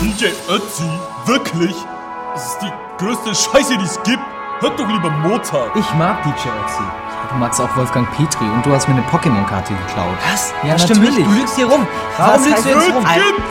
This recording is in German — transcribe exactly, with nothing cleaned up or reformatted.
D J Ötzi? Wirklich? Das ist die größte Scheiße, die es gibt. Hört doch lieber Mozart. Ich mag D J Ötzi. Du magst auch Wolfgang Petri und du hast mir eine Pokémon-Karte geklaut. Was? Ja, das stimmt natürlich. nicht. Du lügst hier rum. Warum Was lügst du heißt jetzt rum? Kind